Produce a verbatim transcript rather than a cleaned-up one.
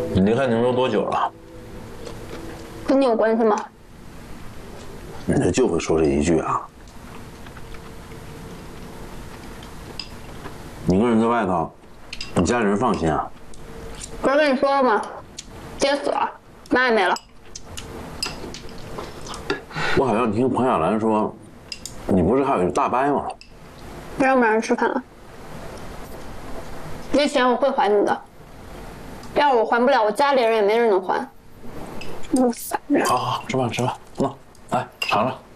你离开宁州多久了？ 跟你有关系吗？ 你就会说这一句啊？你一个人在外头，你家里人放心啊？ 不是跟你说了吗？爹死了，妈也没了。 我好像听彭小兰说，你不是还有一个大伯吗？ 让不让人吃饭了？那钱我会还你的，要是我还不了，我家里人也没人能还。真烦人。 好好吃饭吃饭，喏，来尝尝。